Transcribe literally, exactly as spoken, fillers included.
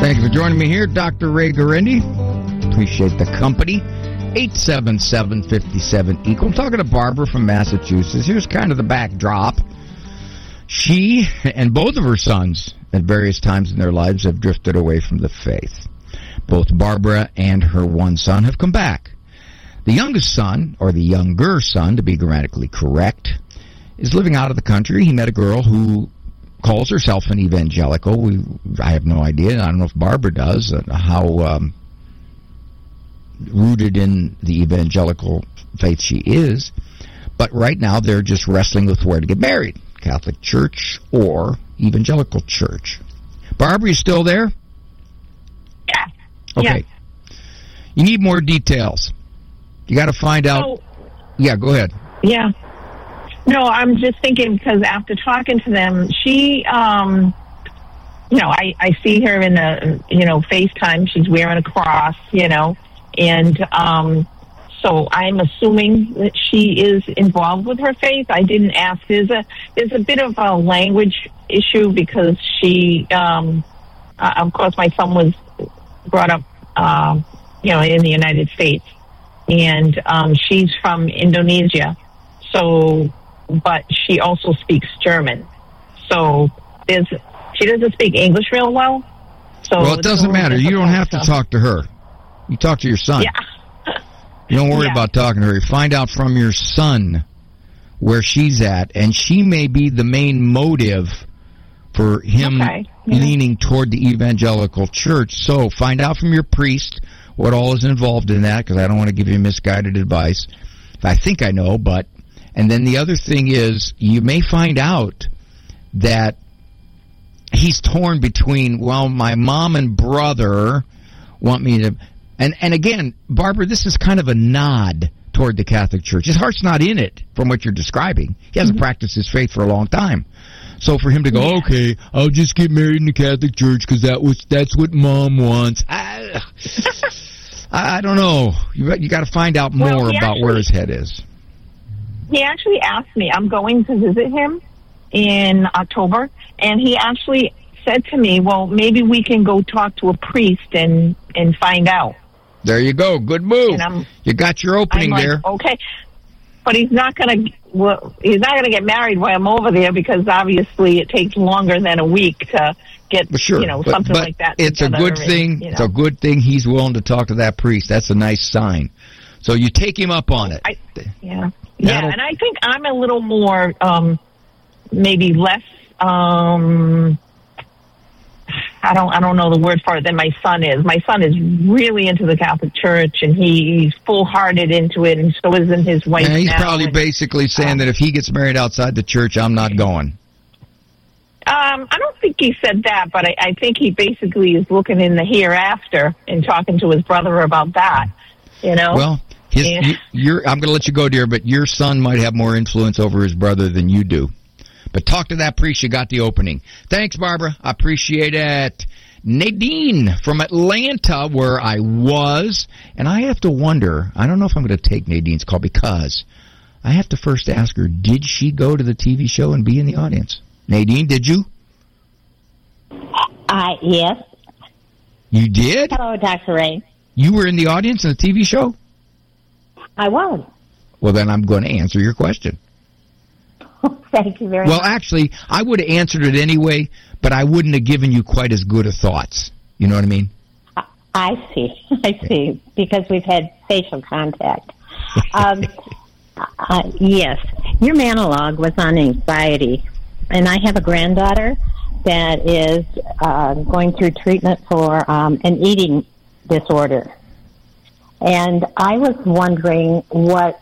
Thank you for joining me here, Doctor Ray Guarendi. Appreciate the company. eight seven seven, five seven, equal. I'm talking to Barbara from Massachusetts. Here's kind of the backdrop. She and both of her sons at various times in their lives have drifted away from the faith. Both Barbara and her one son have come back. The youngest son, or the younger son, to be grammatically correct, is living out of the country. He met a girl who calls herself an evangelical. We, I have no idea. I don't know if Barbara does, uh, how um, rooted in the evangelical faith she is. But right now they're just wrestling with where to get married, Catholic Church or evangelical church. Barbara, you still there? Yeah. Okay. Yeah. You need more details. You got to find out. Oh, yeah, go ahead. Yeah. No, I'm just thinking because after talking to them, she, um, you know, I, I see her in the, you know, FaceTime. She's wearing a cross, you know, and um, so I'm assuming that she is involved with her faith. I didn't ask. There's a there's a bit of a language issue because she, um, uh, of course, my son was brought up, uh, you know, in the United States. And um, she's from Indonesia, so but she also speaks German. So there's she doesn't speak English real well. So well, it doesn't matter. You don't have to talk to her. You talk to your son. Yeah. You don't worry yeah. about talking to her. You find out from your son where she's at, and she may be the main motive for him okay. yeah. leaning toward the evangelical church. So find out from your priest what all is involved in that, because I don't want to give you misguided advice. I think I know, but... And then the other thing is, you may find out that he's torn between, well, my mom and brother want me to... And, and again, Barbara, this is kind of a nod toward the Catholic Church. His heart's not in it, from what you're describing. He hasn't mm-hmm. practiced his faith for a long time. So for him to go, yeah. okay, I'll just get married in the Catholic Church because that was that's what Mom wants. I, I don't know. You you got to find out more well, about actually, where his head is. He actually asked me. I'm going to visit him in October, and he actually said to me, "Well, maybe we can go talk to a priest and and find out." There you go. Good move. You got your opening I'm like, there. Okay, but he's not going to. Well, he's not going to get married while I'm over there because obviously it takes longer than a week to get, well, sure, you know, but, something but like that. It's a good thing. And, you know. It's a good thing he's willing to talk to that priest. That's a nice sign. So you take him up on it. I, yeah, yeah, and I think I'm a little more, um, maybe less. Um, I don't, I don't know the word for it than my son is. My son is really into the Catholic Church, and he, he's full-hearted into it, and so isn't his wife. And he's now, probably and, basically saying um, that if he gets married outside the church, I'm not going. Um, I don't think he said that, but I, I think he basically is looking in the hereafter and talking to his brother about that. You know. Well, his, yeah. you, you're, I'm going to let you go, dear, but your son might have more influence over his brother than you do. But talk to that priest. You got the opening. Thanks, Barbara. I appreciate it. Nadine from Atlanta, where I was. And I have to wonder, I don't know if I'm going to take Nadine's call because I have to first ask her, did she go to the T V show and be in the audience? Nadine, did you? Uh, yes. You did? Hello, Doctor Ray. You were in the audience in the T V show? I was. Well, then I'm going to answer your question. Thank you very well, much. Well, actually, I would have answered it anyway, but I wouldn't have given you quite as good of thoughts. You know what I mean? I see. I see. Because we've had facial contact. Um, uh, yes. Your monologue was on anxiety. And I have a granddaughter that is uh, going through treatment for um, an eating disorder. And I was wondering what